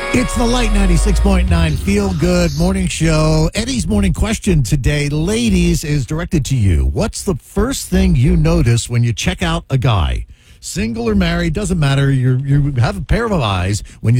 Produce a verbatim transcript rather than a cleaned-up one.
It's the Light ninety-six point nine Feel Good Morning Show. Eddie's morning question today, ladies, is directed to you. What's the first thing you notice when you check out a guy? Single or married, doesn't matter. You're, you have a pair of eyes when you